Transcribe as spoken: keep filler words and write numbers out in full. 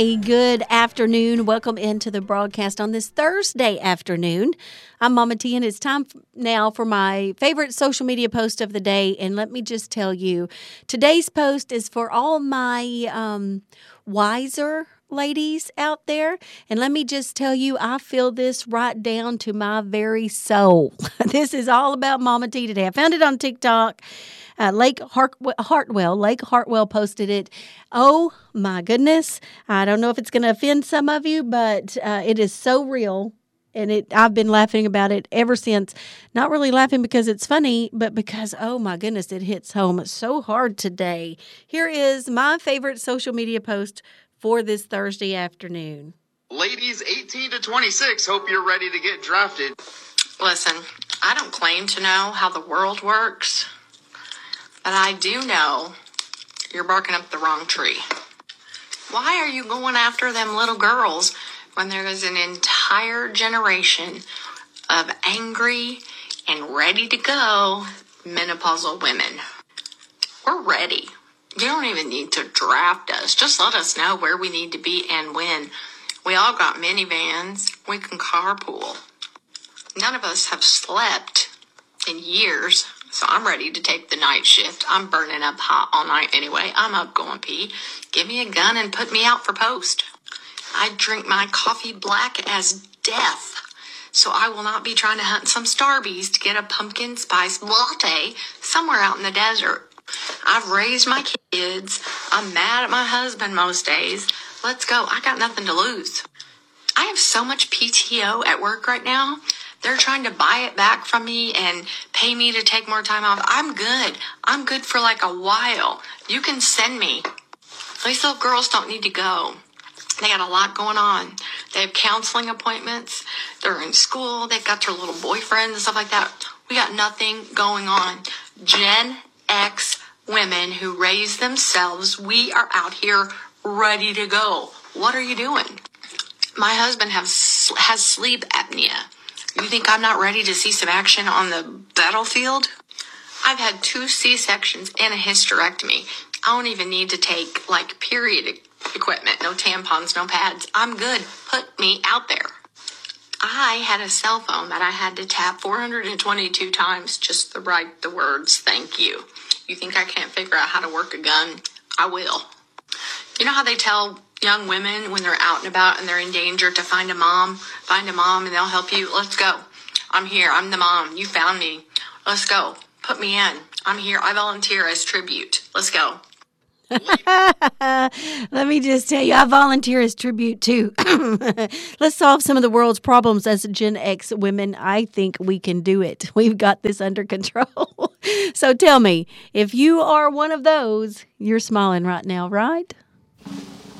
Good afternoon. Welcome into the broadcast on this Thursday afternoon. I'm Mama T, and it's time now for my favorite social media post of the day. And let me just tell you, today's post is for all my um, wiser ladies out there. And let me just tell you, I feel this right down to my very soul. This is all about Mama T today. I found it on TikTok. Uh, Lake Hart- Hartwell, Lake Hartwell posted it. Oh my goodness. I don't know if it's going to offend some of you, but uh, it is so real. And it, I've been laughing about it ever since. Not really laughing because it's funny, but because, oh my goodness, it hits home so hard today. Here is my favorite social media post for this Thursday afternoon. Ladies eighteen to twenty-six, hope you're ready to get drafted. Listen, I don't claim to know how the world works, but I do know you're barking up the wrong tree. Why are you going after them little girls when there is an entire generation of angry and ready to go menopausal women? We're ready. You don't even need to draft us. Just let us know where we need to be and when. We all got minivans. We can carpool. None of us have slept in years, so I'm ready to take the night shift. I'm burning up hot all night anyway. I'm up going pee. Give me a gun and put me out for post. I drink my coffee black as death, so I will not be trying to hunt some Starbies to get a pumpkin spice latte somewhere out in the desert. I've raised my kids. I'm mad at my husband most days. Let's go. I got nothing to lose. I have so much P T O at work right now. They're trying to buy it back from me and pay me to take more time off. I'm good. I'm good for like a while. You can send me. These little girls don't need to go. They got a lot going on. They have counseling appointments. They're in school. They've got their little boyfriends and stuff like that. We got nothing going on. Gen X women who raise themselves, we are out here ready to go. What are you doing? My husband has, has sleep apnea. You think I'm not ready to see some action on the battlefield? I've had two C-sections and a hysterectomy. I don't even need to take, like, period equipment. No tampons, no pads. I'm good. Put me out there. I had a cell phone that I had to tap four hundred twenty-two times just to write the words, thank you. You think I can't figure out how to work a gun? I will. You know how they tell young women when they're out and about and they're in danger to find a mom, find a mom and they'll help you. Let's go. I'm here. I'm the mom. You found me. Let's go. Put me in. I'm here. I volunteer as tribute. Let's go. Let me just tell you, I volunteer as tribute too. Let's solve some of the world's problems as Gen X women. I think we can do it. We've got this under control. So tell me, if you are one of those, you're smiling right now, right?